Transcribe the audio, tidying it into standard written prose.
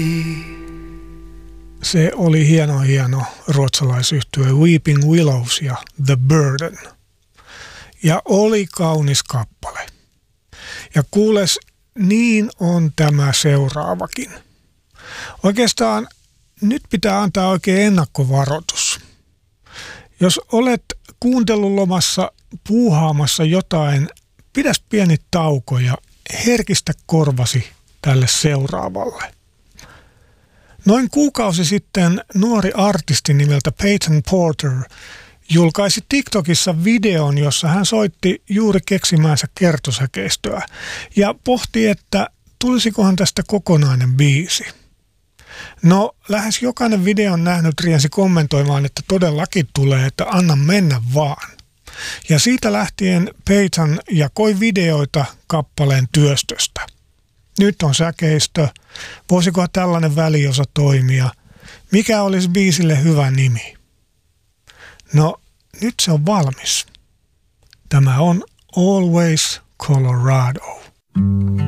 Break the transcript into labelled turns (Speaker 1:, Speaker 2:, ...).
Speaker 1: Se oli hieno ruotsalaisyhtye Weeping Willows ja The Burden. Ja oli kaunis kappale. Ja kuules, niin on tämä seuraavakin. Oikeastaan nyt pitää antaa oikein ennakkovaroitus. Jos olet kuuntelulomassa puuhaamassa jotain, pidäs pieni tauko ja herkistä korvasi tälle seuraavalle. Noin kuukausi sitten nuori artisti nimeltä Peyton Porter julkaisi TikTokissa videon, jossa hän soitti juuri keksimäänsä kertosäkeistöä ja pohti, että tulisikohan tästä kokonainen biisi. No, lähes jokainen videon nähnyt riensi kommentoimaan, että todellakin tulee, että anna mennä vaan. Ja siitä lähtien Peyton jakoi videoita kappaleen työstöstä. Nyt on säkeistö. Voisikohan tällainen väliosa toimia? Mikä olisi biisille hyvä nimi? No, nyt se on valmis. Tämä on Always Colorado.